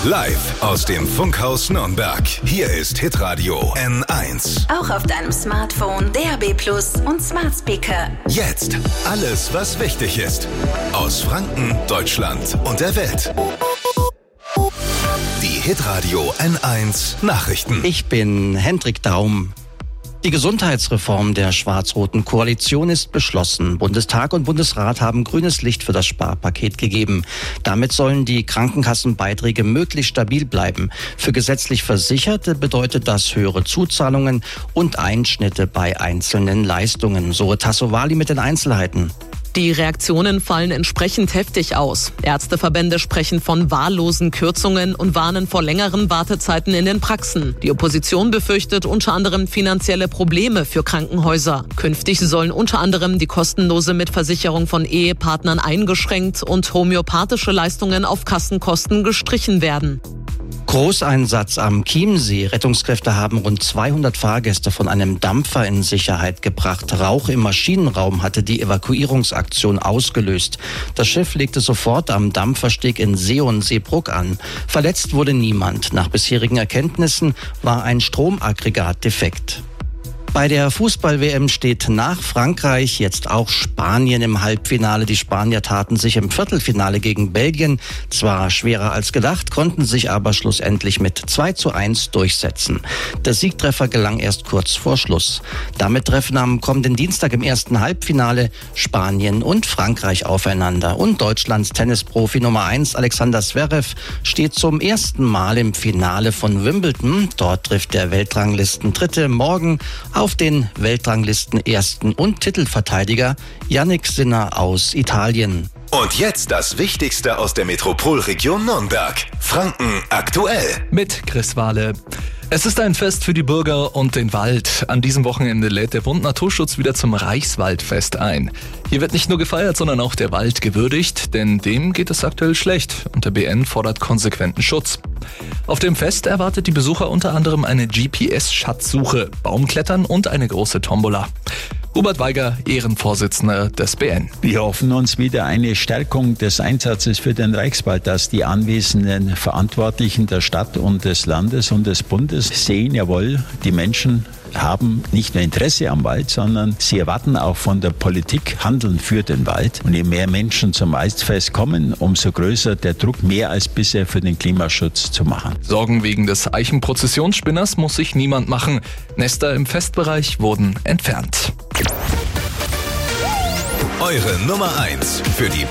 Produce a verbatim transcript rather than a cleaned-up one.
Live aus dem Funkhaus Nürnberg. Hier ist Hitradio N eins. Auch auf deinem Smartphone, D A B Plus und Smart Speaker. Jetzt alles, was wichtig ist. Aus Franken, Deutschland und der Welt. Die Hitradio N eins Nachrichten. Ich bin Hendrik Daum. Die Gesundheitsreform der schwarz-roten Koalition ist beschlossen. Bundestag und Bundesrat haben grünes Licht für das Sparpaket gegeben. Damit sollen die Krankenkassenbeiträge möglichst stabil bleiben. Für gesetzlich Versicherte bedeutet das höhere Zuzahlungen und Einschnitte bei einzelnen Leistungen. So Tassovali mit den Einzelheiten. Die Reaktionen fallen entsprechend heftig aus. Ärzteverbände sprechen von wahllosen Kürzungen und warnen vor längeren Wartezeiten in den Praxen. Die Opposition befürchtet unter anderem finanzielle Probleme für Krankenhäuser. Künftig sollen unter anderem die kostenlose Mitversicherung von Ehepartnern eingeschränkt und homöopathische Leistungen auf Kassenkosten gestrichen werden. Großeinsatz am Chiemsee. Rettungskräfte haben rund zweihundert Fahrgäste von einem Dampfer in Sicherheit gebracht. Rauch im Maschinenraum hatte die Evakuierungsaktion ausgelöst. Das Schiff legte sofort am Dampfersteg in Seeon-Seebruck an. Verletzt wurde niemand. Nach bisherigen Erkenntnissen war ein Stromaggregat defekt. Bei der Fußball-W M steht nach Frankreich jetzt auch Spanien im Halbfinale. Die Spanier taten sich im Viertelfinale gegen Belgien zwar schwerer als gedacht, konnten sich aber schlussendlich mit zwei zu eins durchsetzen. Der Siegtreffer gelang erst kurz vor Schluss. Damit treffen am kommenden Dienstag im ersten Halbfinale Spanien und Frankreich aufeinander. Und Deutschlands Tennisprofi Nummer eins Alexander Zverev steht zum ersten Mal im Finale von Wimbledon. Dort trifft der Weltranglisten-Dritte morgen auf den Weltranglisten-Ersten und Titelverteidiger Jannik Sinner aus Italien. Und jetzt das Wichtigste aus der Metropolregion Nürnberg. Franken aktuell. Mit Chris Wahle. Es ist ein Fest für die Bürger und den Wald. An diesem Wochenende lädt der Bund Naturschutz wieder zum Reichswaldfest ein. Hier wird nicht nur gefeiert, sondern auch der Wald gewürdigt, denn dem geht es aktuell schlecht und der B N fordert konsequenten Schutz. Auf dem Fest erwartet die Besucher unter anderem eine G P S-Schatzsuche, Baumklettern und eine große Tombola. Hubert Weiger, Ehrenvorsitzender des B N. Wir hoffen uns wieder eine Stärkung des Einsatzes für den Reichswald, dass die anwesenden Verantwortlichen der Stadt und des Landes und des Bundes sehen, jawohl, die Menschen haben nicht nur Interesse am Wald, sondern sie erwarten auch von der Politik Handeln für den Wald. Und je mehr Menschen zum Waldfest kommen, umso größer der Druck, mehr als bisher für den Klimaschutz zu machen. Sorgen wegen des Eichenprozessionsspinners muss sich niemand machen. Nester im Festbereich wurden entfernt. Eure Nummer eins für die